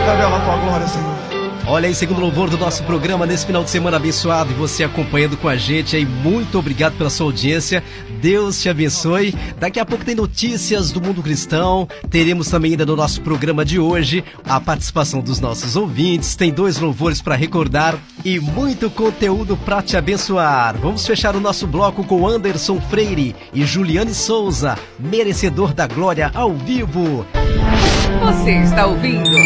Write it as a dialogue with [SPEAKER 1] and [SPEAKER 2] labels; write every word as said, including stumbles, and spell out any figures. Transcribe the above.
[SPEAKER 1] Revela a tua glória, Senhor.
[SPEAKER 2] Olha aí, segundo louvor do nosso programa nesse final de semana abençoado e você acompanhando com a gente aí, muito obrigado pela sua audiência, Deus te abençoe. Daqui a pouco tem notícias do mundo cristão, teremos também ainda no nosso programa de hoje a participação dos nossos ouvintes, tem dois louvores para recordar e muito conteúdo para te abençoar. Vamos fechar o nosso bloco com Anderson Freire e Juliane Souza, Merecedor da Glória ao vivo.
[SPEAKER 3] Você está ouvindo